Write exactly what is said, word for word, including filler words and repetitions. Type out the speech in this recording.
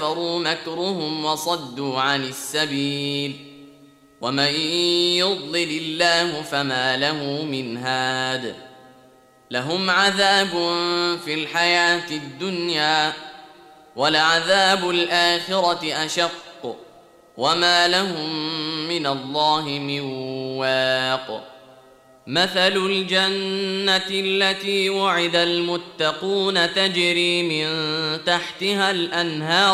كفروا مكرهم وصدوا عن السبيل ومن يضلل الله فما له من هاد لهم عذاب في الحياة الدنيا ولعذاب الآخرة أشق وما لهم من الله من واق مثل الجنة التي وعد المتقون تجري من تحتها الأنهار